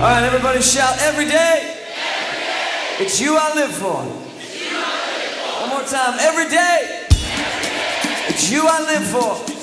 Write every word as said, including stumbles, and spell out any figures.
All right, everybody shout every day. Every day. It's you I live for. It's you I live for. One more time. Every day. Every day. It's you I live for.